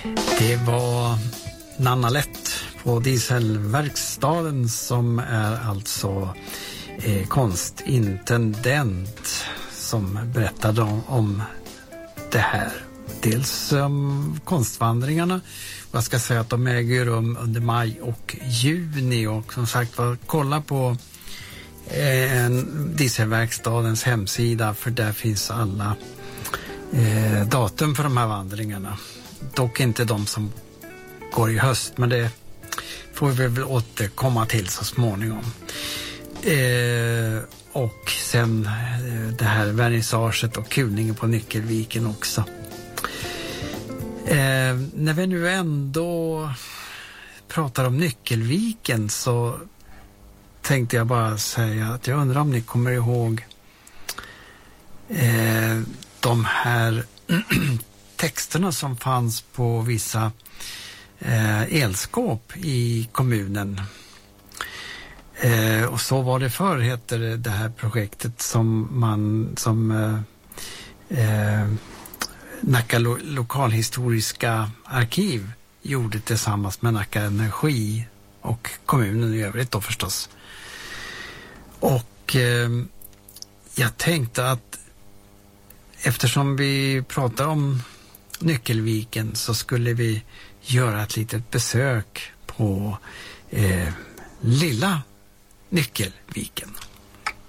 Det var Nanna Lett på Dieselverkstaden som är alltså konstintendent som berättade om det här. Dels konstvandringarna. Jag ska säga att de äger rum under maj och juni och som sagt kolla på Dieselverkstadens hemsida för där finns alla datum för de här vandringarna. Dock inte de som går i höst, men det får vi väl återkomma till så småningom. Och sen det här vernissaget och kulningen på Nyckelviken också. När vi nu ändå pratar om Nyckelviken så tänkte jag bara säga att jag undrar om ni kommer ihåg de här texterna som fanns på vissa elskåp i kommunen. Och så var det förr, heter det här projektet som Nacka lokalhistoriska arkiv gjorde tillsammans med Nacka Energi och kommunen i övrigt då förstås. Och jag tänkte att eftersom vi pratar om Nyckelviken så skulle vi göra ett litet besök på lilla Nyckelviken.